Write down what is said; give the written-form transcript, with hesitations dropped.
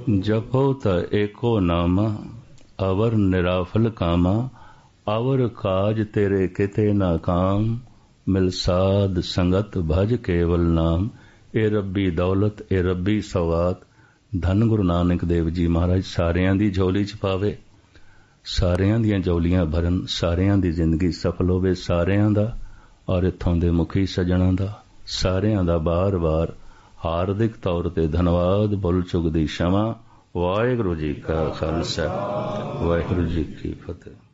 जपो त एको नामा अवर निराफल कामा अवर काज तेरे किते ना काम मिल साध संगत भज केवल नाम ए रब्बी दौलत ए रब्बी सौगात धन गुरु नानक देव जी महाराज सारियां दी झोली च पावे सारियां दियां झोलियां भरन सारियां दी जिंदगी सफल होवे सारियां दा और इत्थों दे मुखी सज्जणां दा सारियां दा बार बार हार्दिक तौर ते धन्नवाद भुल चुक दी क्षमा वाहिगुरू जी का खालसा वाहिगुरू जी की फतेह।